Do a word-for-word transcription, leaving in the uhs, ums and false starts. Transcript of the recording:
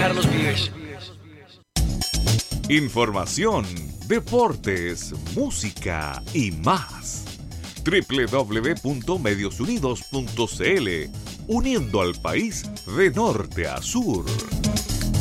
Carlos Vives. Información, deportes, música y más. doble u doble u doble u punto medios unidos punto c l, uniendo al país de norte a sur.